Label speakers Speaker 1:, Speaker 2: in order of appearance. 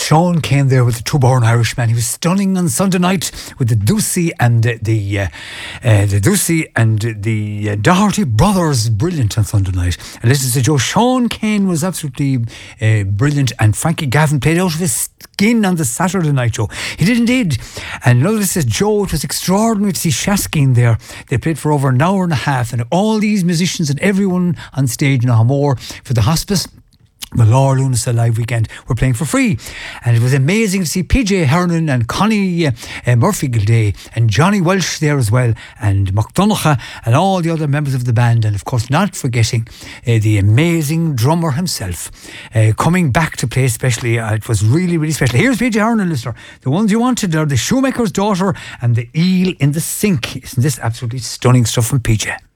Speaker 1: Sean came there with the two-born Irishman. He was stunning on Sunday night with the Ducey and the Doherty brothers. Brilliant on Sunday night. And listen to Joe. Sean Kane was absolutely brilliant, and Frankie Gavin played out of his skin on the Saturday night show. He did indeed. And another says, Joe, it was extraordinary to see Shaskin there. They played for over an hour and a half, and all these musicians and everyone on stage in Ahmore for the hospice. The Laura Lunasa live weekend were playing for free, and it was amazing to see PJ Hernan and Connie Murphy Gilday and Johnny Welsh there as well, and McDonagh and all the other members of the band, and of course not forgetting the amazing drummer himself coming back to play. Especially it was really, really special. Here's PJ Hernan, listener. The ones you wanted are The Shoemaker's Daughter and The Eel in the Sink. Isn't this absolutely stunning stuff from PJ?